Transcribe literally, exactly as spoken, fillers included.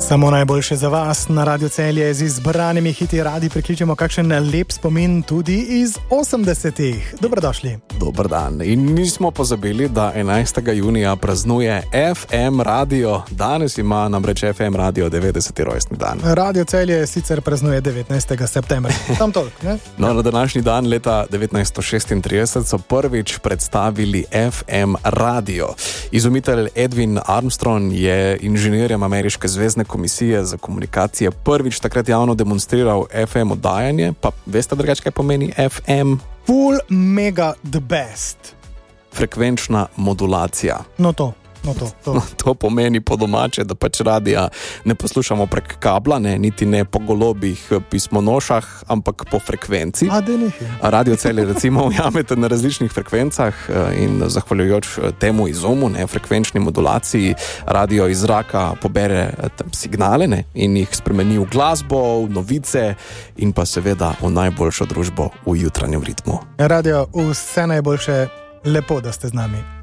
Samo najboljše za vas na Radio Celje z izbranimi hiti radi prikličemo kakšen lep spomin tudi iz osemdesetih. Dobrodošli. Dober dan. In nismo pozabili, da enajstega junija praznuje F M radio. Danes ima namreč F M radio devetdeseti rojstni dan. Radio Celje sicer praznuje devetnajstega septembra. Tam toliko, ne? No, na današnji dan leta devetnajststo šestintrideset so prvič predstavili F M radio. Izumitelj Edwin Armstrong je inženirjem ameriške zvezne komisije za komunikacije prvič takrat javno demonstriral F M oddajanje, pa veste drugače, kaj pomeni F M? Full mega the best. Frekvenčna modulacija. No to, no to. To, to pomeni po domače, da pač radija ne poslušamo prek kabla, ne, niti ne po golobih pismonošah, ampak po frekvenci. A, da nekaj. Radio Celje recimo ujamete na različnih frekvencah in zahvaljujoč temu izumu, ne, frekvenčni modulaciji, radio iz zraka pobere tam signale, ne, in jih spremeni v glasbo, v novice in pa seveda v najboljšo družbo v jutranjem ritmu. Radio, vse najboljše, lepo, da ste z nami.